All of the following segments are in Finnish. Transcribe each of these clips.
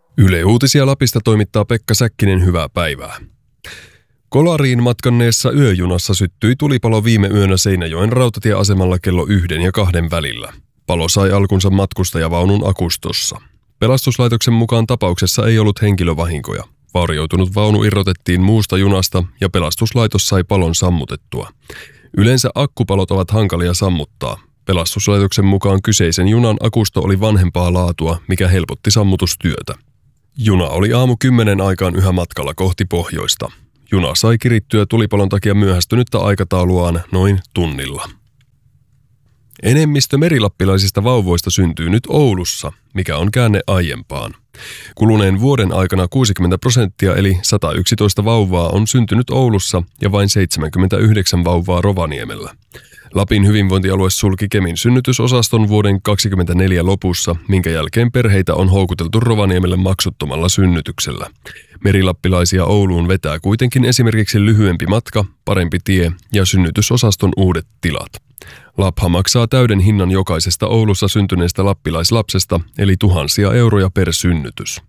Yle Uutisia Lapista toimittaa Pekka Säkkinen, hyvää päivää. Kolariin matkanneessa yöjunassa syttyi tulipalo viime yönä Seinäjoen rautatieasemalla kello 1 ja 2 välillä. Palo sai alkunsa matkustajavaunun akustossa. Pelastuslaitoksen mukaan tapauksessa ei ollut henkilövahinkoja. Vaurioitunut vaunu irrotettiin muusta junasta ja pelastuslaitos sai palon sammutettua. Yleensä akkupalot ovat hankalia sammuttaa. Pelastuslaitoksen mukaan kyseisen junan akusto oli vanhempaa laatua, mikä helpotti sammutustyötä. Juna oli aamu 10 aikaan yhä matkalla kohti pohjoista. Juna sai kirittyä tulipalon takia myöhästynyttä aikatauluaan noin tunnilla. Enemmistö merilappilaisista vauvoista syntyy nyt Oulussa, mikä on käänne aiempaan. Kuluneen vuoden aikana 60% eli 111 vauvaa on syntynyt Oulussa ja vain 79 vauvaa Rovaniemellä. Lapin hyvinvointialue sulki Kemin synnytysosaston vuoden 2024 lopussa, minkä jälkeen perheitä on houkuteltu Rovaniemelle maksuttomalla synnytyksellä. Merilappilaisia Ouluun vetää kuitenkin esimerkiksi lyhyempi matka, parempi tie ja synnytysosaston uudet tilat. Lapha maksaa täyden hinnan jokaisesta Oulussa syntyneestä lappilaislapsesta, eli tuhansia euroja per synnytys.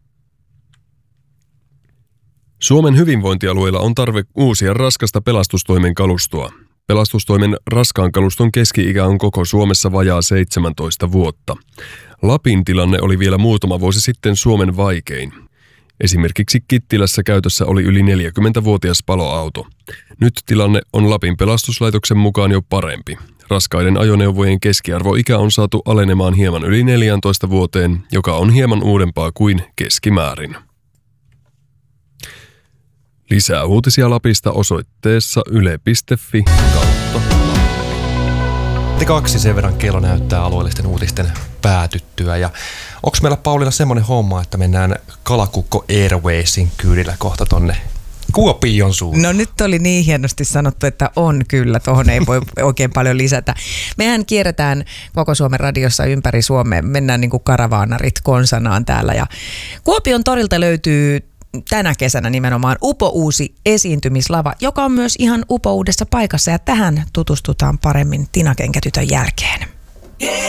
Suomen hyvinvointialueilla on tarve uusia raskasta pelastustoimen kalustoa. Pelastustoimen raskaan kaluston keski-ikä on koko Suomessa vajaa 17 vuotta. Lapin tilanne oli vielä muutama vuosi sitten Suomen vaikein. Esimerkiksi Kittilässä käytössä oli yli 40-vuotias paloauto. Nyt tilanne on Lapin pelastuslaitoksen mukaan jo parempi. Raskaiden ajoneuvojen keskiarvoikä on saatu alenemaan hieman yli 14 vuoteen, joka on hieman uudempaa kuin keskimäärin. Lisää uutisia Lapista osoitteessa yle.fi/Lappi. 2 sen verran kello näyttää alueellisten uutisten päätyttyä. Ja onko meillä, Pauliina, semmoinen homma, että mennään Kalakukko Airwaysin kyydillä kohta tonne Kuopion suuntaan? No nyt oli niin hienosti sanottu, että on kyllä. Tuohon ei voi oikein paljon lisätä. Mehän kierretään koko Suomen radiossa ympäri Suomea. Mennään niin kuin karavaanarit konsanaan täällä. Ja Kuopion torilta löytyy tänä kesänä nimenomaan upouusi esiintymislava, joka on myös ihan upouudessa paikassa. Ja tähän tutustutaan paremmin Tina Kenkätytön jälkeen.